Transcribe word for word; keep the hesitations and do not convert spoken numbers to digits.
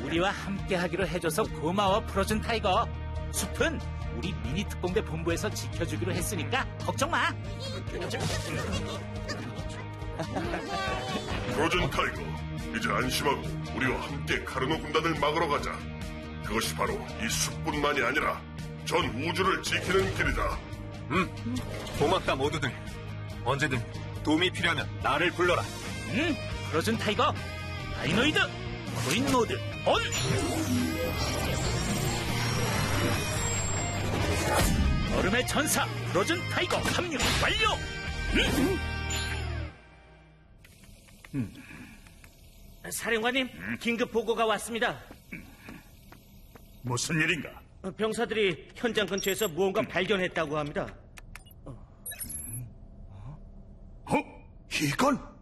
우리와 함께하기로 해줘서 고마워, 프로즌 타이거. 숲은 우리 미니 특공대 본부에서 지켜주기로 했으니까 걱정 마. 프로즌 타이거, 이제 안심하고 우리와 함께 카르노 군단을 막으러 가자. 그것이 바로 이 숲뿐만이 아니라 전 우주를 지키는 길이다. 음, 고맙다 모두들. 언제든 도움이 필요하면 나를 불러라. 응, 프로즌 타이거. 다이노이드 코인 모드 온. 얼음의 전사 프로즌 타이거 합류 완료. 응? 음. 사령관님, 긴급 보고가 왔습니다. 무슨 일인가? 병사들이 현장 근처에서 무언가 발견했다고 합니다. 어? 이건?